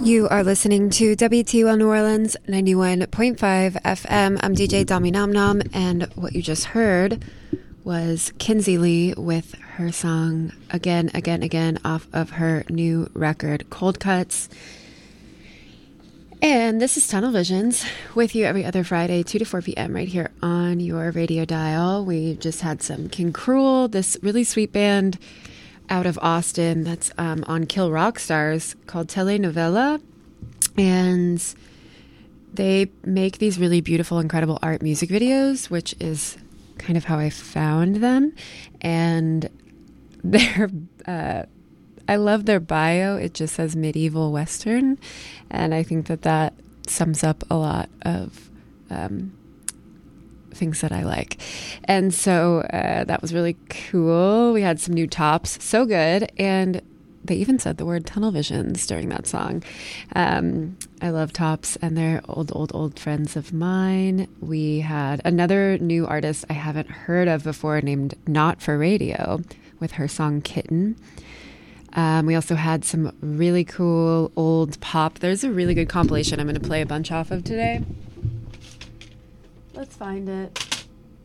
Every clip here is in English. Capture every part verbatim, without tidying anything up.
You are listening to W T U L New Orleans ninety-one point five F M. I'm D J Dami Nom Nom, and what you just heard was Kinsey Lee with her song Again, Again, Again off of her new record, Cold Cuts. And this is Tunnel Visions with you every other Friday, two to four p.m. right here on your radio dial. We just had some King Cruel, this really sweet band out of Austin that's um, on Kill Rock Stars called Telenovela. And they make these really beautiful, incredible art music videos, which is kind of how I found them. And they're, uh, I love their bio. It just says medieval Western. And I think that that sums up a lot of um, things that I like. And so uh, that was really cool. We had some new tops. So good. And they even said the word Tunnel Visions during that song. Um, I love Tops, and they're old, old, old friends of mine. We had another new artist I haven't heard of before named Not for Radio with her song Kitten. Um, we also had some really cool old pop. There's a really good compilation I'm going to play a bunch off of today. Let's find it.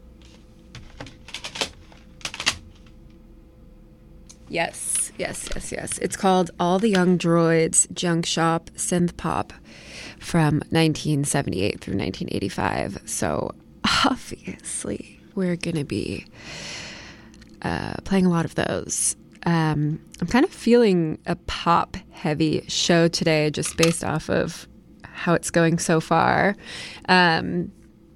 Yes, yes, yes, yes. It's called All the Young Droids Junk Shop Synth Pop from nineteen seventy-eight through nineteen eighty-five. So obviously we're going to be uh, playing a lot of those. Um, I'm kind of feeling a pop heavy show today just based off of how it's going so far. Um,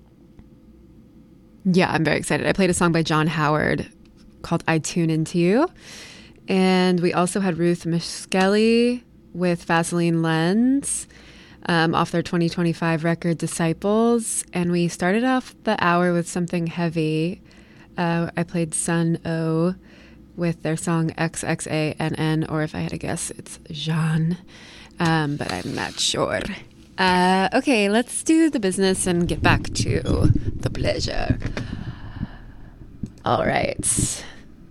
yeah, I'm very excited. I played a song by John Howard called I Tune Into You. And we also had Ruth Miskelly with Vaseline Lens um, off their twenty twenty-five record Disciples. And we started off the hour with something heavy. Uh, I played Sun O with their song X X A N N, or if I had to guess, it's Jean, um, but I'm not sure. Uh, okay, let's do the business and get back to the pleasure. All right.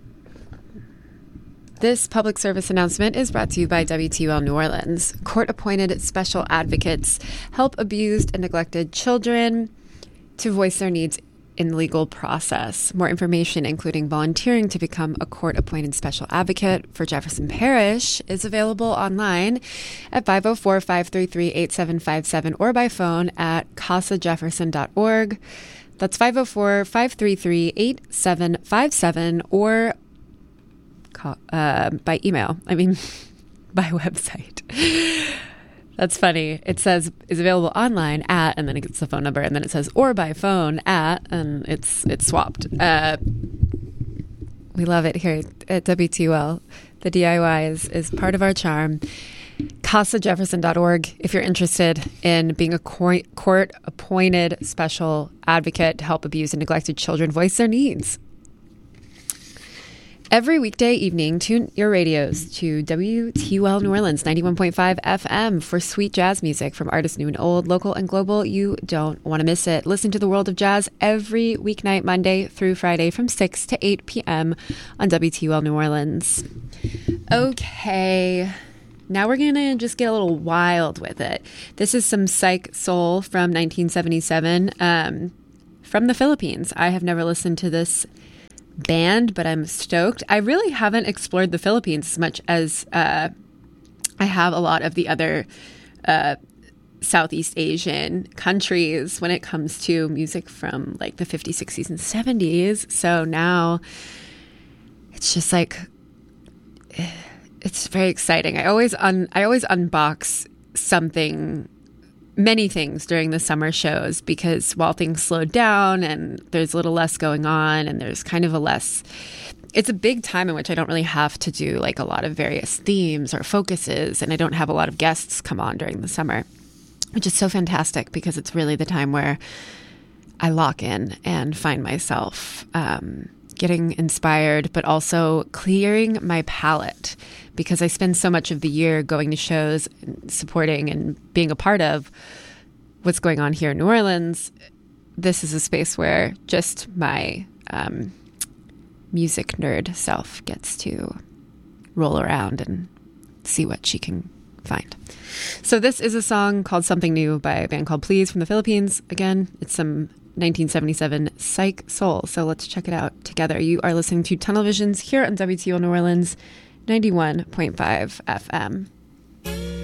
This public service announcement is brought to you by W T U L New Orleans. Court-appointed special advocates help abused and neglected children to voice their needs in the legal process. More information, including volunteering to become a court-appointed special advocate for Jefferson Parish, is available online at five oh four, five three three, eight seven five seven or by phone at casa jefferson dot org. That's five oh four, five three three, eight seven five seven or uh, by email. I mean, by website. That's funny. It says is available online at, and then it gets the phone number, and then it says or by phone at, and it's it's swapped. Uh, we love it here at W T U L. The D I Y is, is part of our charm. casa jefferson dot org if you're interested in being a court-appointed special advocate to help abused and neglected children voice their needs. Every weekday evening, tune your radios to W T U L New Orleans ninety-one point five F M for sweet jazz music from artists new and old, local and global. You don't want to miss it. Listen to the world of jazz every weeknight, Monday through Friday from six to eight p.m. on W T U L New Orleans. Okay, now we're going to just get a little wild with it. This is some psych soul from nineteen seventy-seven um, from the Philippines. I have never listened to this band, but I'm stoked. I really haven't explored the Philippines as much as uh, I have a lot of the other uh, Southeast Asian countries when it comes to music from like the fifties, sixties, and seventies. So now it's just like, it's very exciting. I always un I always unbox something, many things during the summer shows, because while things slow down and there's a little less going on and there's kind of a less, it's a big time in which I don't really have to do like a lot of various themes or focuses, and I don't have a lot of guests come on during the summer, which is so fantastic because it's really the time where I lock in and find myself um, getting inspired, but also clearing my palette, because I spend so much of the year going to shows, supporting and being a part of what's going on here in New Orleans. This is a space where just my um, music nerd self gets to roll around and see what she can find. So this is a song called Something New by a band called Please from the Philippines. Again, it's some nineteen seventy-seven psych soul. So let's check it out together. You are listening to Tunnel Visions here on W T O New Orleans ninety-one point five F M.